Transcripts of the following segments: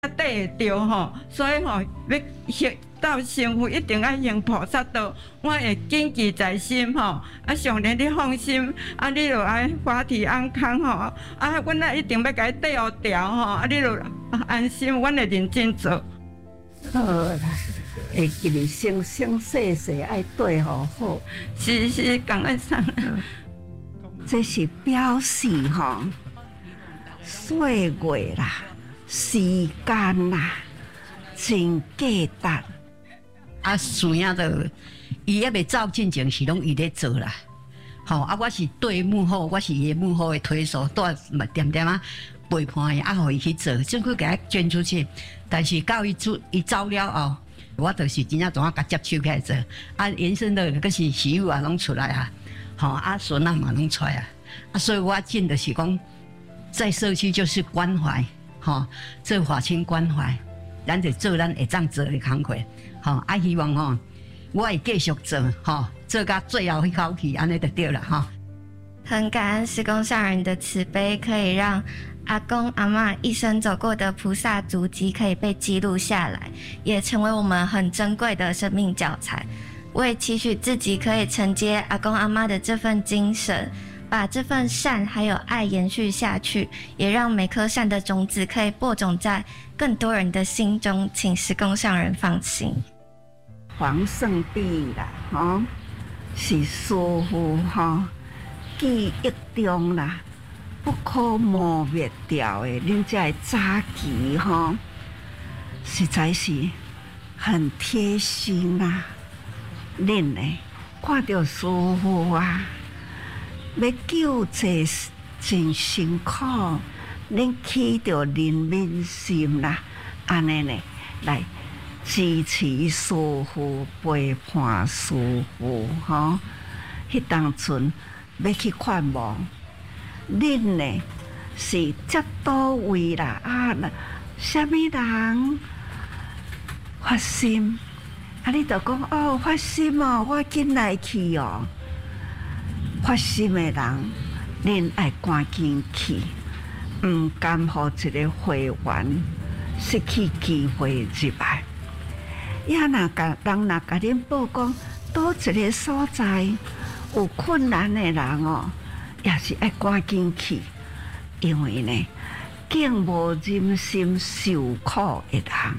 得着吼，所以吼要行到成佛，一定要行菩萨道。我会谨记在心吼，啊，上帝你放心，啊，你就爱法体安康吼，啊，阮啊一定要甲你对好调吼，啊，你就安心，阮会认真做。 好啦，会记你生生世世爱对好好。 是，感恩上。 这是表示吼，岁月啦。时间啦，真价值。 啊，孙仔就伊还袂走进前是拢伊咧做啦。吼，啊，我是对幕后，我是伊幕后的推手，都点点啊陪伴伊，啊，互伊去做，总去给他捐出去。但是到伊走了后，我就是真正怎啊甲接手起来做。啊，延伸的个是媳妇啊，拢出来啊，吼，啊，孙仔嘛拢出来啊。啊，所以我进的是讲，在社区就是关怀。吼，做华亲关怀，咱就做咱会当做的工课。吼，啊，希望吼，我会继续做，吼，做到最后一口气，安尼就对了，吼。 很感恩师公上人的慈悲，可以让阿公阿嬷一生走过的菩萨足迹可以被记录下来，也成为我们很珍贵的生命教材。我也期许自己可以承接阿公阿嬷的这份精神。把这份善还有爱延续下去，也让每颗善的种子可以播种在更多人的心中，请师公上人放心。 黄圣帝啦，吼，是师父吼记忆中啦不可磨灭掉的，恁这的早期吼，实在是很贴心啊！恁呢看到师父啊。要救济真辛苦，恁起着人民心啦，安尼呢来支持师父、陪伴师父吼。迄当阵要去看望，恁呢是接到位啦啊？啥物人发心？啊，你就讲哦，发心哦，我紧来去哦。发心的人，恁爱赶紧去，唔甘互一个会员失去机会入来。也若甲人若甲恁报讲，倒一个所在有困难的人哦，也是爱赶紧去，因为呢，更无忍心受苦的人，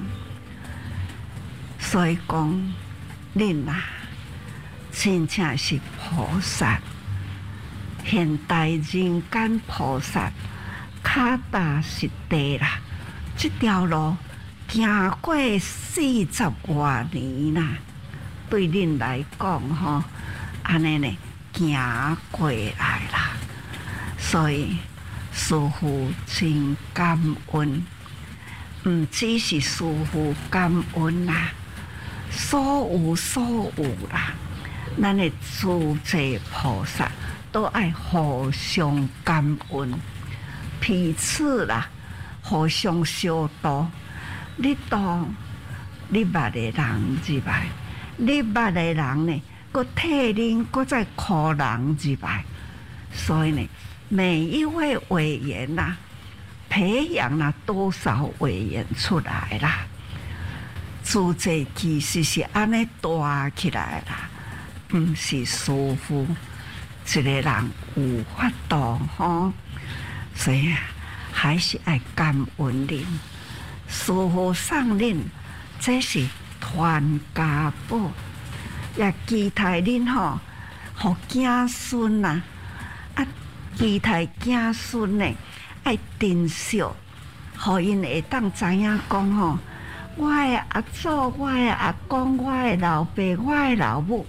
所以讲恁啊，真正是菩萨。现代人间菩萨脚踏实地啦，这条路行过40多年啦，对恁来讲吼，安尼呢行过来啦，所以师父真感恩，唔只是师父感恩啦，所有啦，咱的诸界菩萨。都爱互相感恩，彼此啦，互相相度。你度你捌的人入来，你捌的人呢，佮替恁佮再苦人入来。所以呢，每一位委员呐，培养了多少委员出来啦？诸界其实是安尼大起来啦，唔是师父。一个人有法度吼，所以还是爱感恩恁，师父送恁，这是传家宝，也期待恁吼，互子孙呐，啊，期待子孙呢，爱珍惜，互因会当知影讲吼，我的阿祖、我的阿公、我的老爸、我的老母。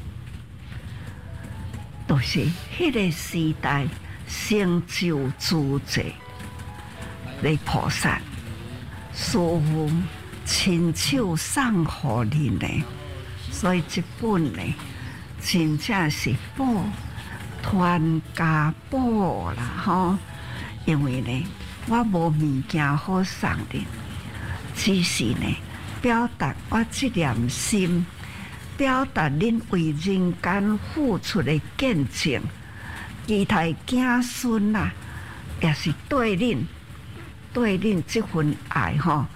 都是迄个时代成就诸界的菩萨，师父亲手送互恁的，所以这本呢，真正是宝传家宝啦吼。因为呢，我无物件好送恁，只是呢，表达我这念心。表达恁为人间付出的见证，期待子孙啦，也是对恁这份爱吼，